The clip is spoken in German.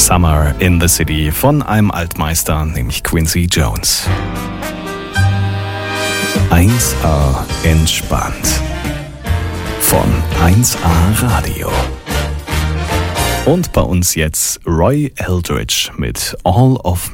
Summer in the City von einem Altmeister, nämlich Quincy Jones. 1A entspannt von 1A Radio. Und bei uns jetzt Roy Eldridge mit All of